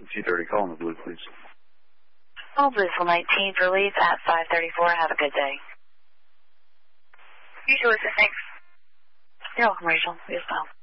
230, call on the blue, please. All blue for 19 for leave at 534. Have a good day. You too, Lisa. Thanks. You're welcome, Rachel. Yes, well.